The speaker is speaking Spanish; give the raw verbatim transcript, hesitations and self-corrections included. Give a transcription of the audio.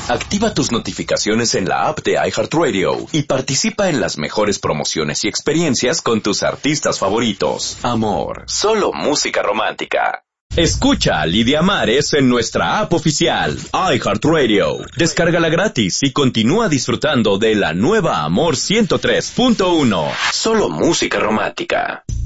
Activa tus notificaciones en la app de iHeartRadio y participa en las mejores promociones y experiencias con tus artistas favoritos. Amor, solo música romántica. Escucha a Lidia Mares en nuestra app oficial, iHeartRadio. Descárgala gratis y continúa disfrutando de la nueva Amor ciento tres punto uno. Solo música romántica.